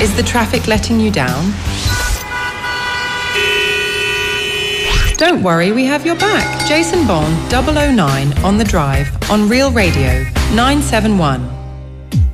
Is the traffic letting you down? Don't worry, we have your back. Jason Bond, 009, on the drive, on Real Radio, 971.